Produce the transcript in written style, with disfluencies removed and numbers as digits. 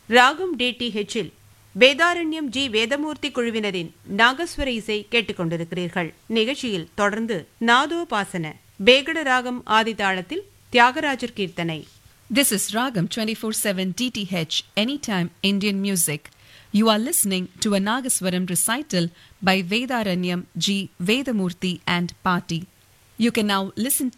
ராகம் டிடிஹெச்சில் வேதாரண்யம் ஜி வேதமூர்த்தி குழுவினரின் நாகஸ்வர இசை கேட்டுக்கொண்டிருக்கிறீர்கள். நிகழ்ச்சியில் தொடர்ந்து நாதோபாசன பேகட ராகம் ஆதிதாளத்தில் தியாகராஜர் கீர்த்தனை. This is Ragam 24/7 DTH Anytime Indian Music. You are listening to a Nagaswaram recital by Vedaranyam G Vedamurthy and Party. You can now listen